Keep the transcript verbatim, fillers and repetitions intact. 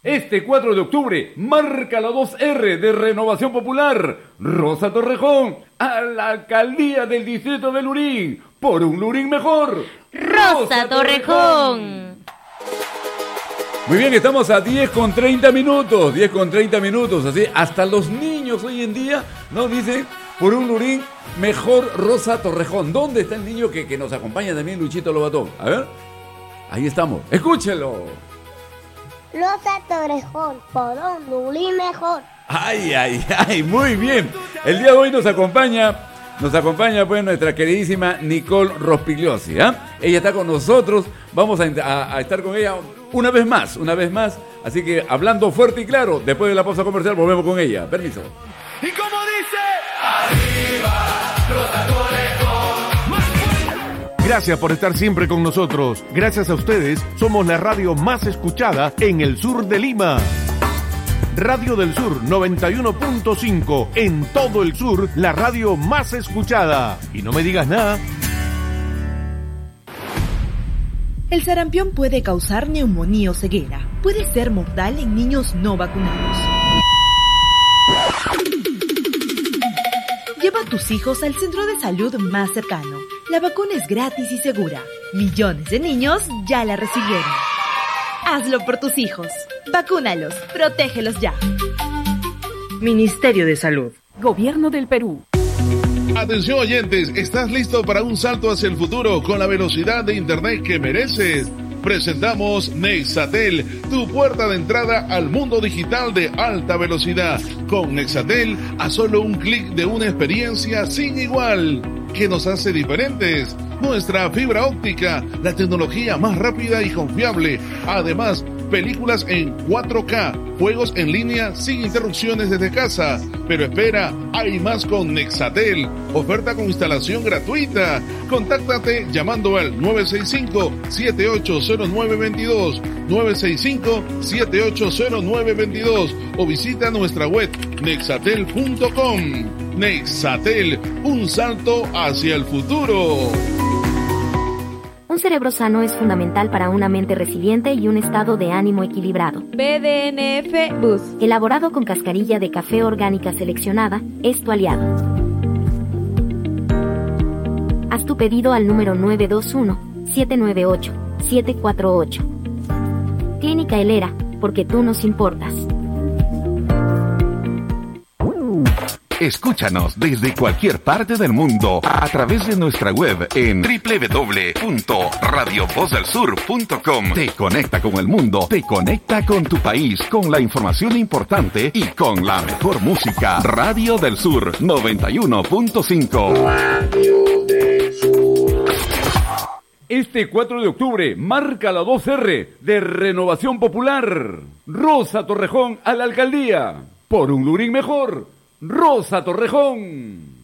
Este cuatro de octubre marca la dos erre de Renovación Popular. Rosa Torrejón a la alcaldía del distrito de Lurín. Por un Lurín mejor. Rosa, Rosa Torrejón. Muy bien, estamos a diez con treinta minutos. diez con treinta minutos. Así, hasta los niños hoy en día nos dicen por un Lurín mejor Rosa Torrejón. ¿Dónde está el niño que, que nos acompaña también, Luchito Lobatón? A ver. Ahí estamos. Escúchelo. Rosa Torrejón, por un Lurín mejor. Ay, ay, ay, muy bien. El día de hoy nos acompaña, nos acompaña pues nuestra queridísima Nicole Rospigliosi, ¿eh? Ella está con nosotros, vamos a, a, a estar con ella una vez más, una vez más. Así que hablando fuerte y claro, después de la pausa comercial volvemos con ella. Permiso. Y como dice, arriba, Rosa Torrejón. Gracias por estar siempre con nosotros. Gracias a ustedes, somos la radio más escuchada en el sur de Lima. Radio del Sur noventa y uno punto cinco. En todo el sur, la radio más escuchada. Y no me digas nada. El sarampión puede causar neumonía o ceguera. Puede ser mortal en niños no vacunados. Lleva a tus hijos al centro de salud más cercano. La vacuna es gratis y segura. Millones de niños ya la recibieron. Hazlo por tus hijos. Vacúnalos. Protégelos ya. Ministerio de Salud. Gobierno del Perú. Atención oyentes, ¿estás listo para un salto hacia el futuro con la velocidad de internet que mereces? Presentamos Nexatel, tu puerta de entrada al mundo digital de alta velocidad. Con Nexatel, a solo un clic de una experiencia sin igual. ¿Qué nos hace diferentes? Nuestra fibra óptica, la tecnología más rápida y confiable. Además, películas en cuatro K, juegos en línea sin interrupciones desde casa. Pero espera, hay más con Nexatel. Oferta con instalación gratuita. Contáctate llamando al nueve seis cinco, siete ocho cero nueve dos dos, nueve seis cinco, siete ocho cero nueve dos dos o visita nuestra web nexatel punto com. Nexatel, un salto hacia el futuro. Un cerebro sano es fundamental para una mente resiliente y un estado de ánimo equilibrado. B D N F Boost, elaborado con cascarilla de café orgánica seleccionada, es tu aliado. Haz tu pedido al número nueve dos uno, siete nueve ocho, siete cuatro ocho. Clínica Helera, porque tú nos importas. Escúchanos desde cualquier parte del mundo a través de nuestra web en doble u doble u doble u punto radio voz del sur punto com. Te conecta con el mundo, te conecta con tu país, con la información importante y con la mejor música. Radio del Sur noventa y uno punto cinco. Radio del Sur. Este cuatro de octubre marca la dos erre de Renovación Popular. Rosa Torrejón a la alcaldía. Por un Lurín mejor. Rosa Torrejón.